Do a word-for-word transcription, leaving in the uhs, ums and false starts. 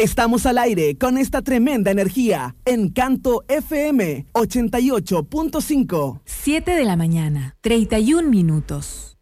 Estamos al aire con esta tremenda energía. Encanto F M ochenta y ocho punto cinco. siete de la mañana, treinta y un minutos.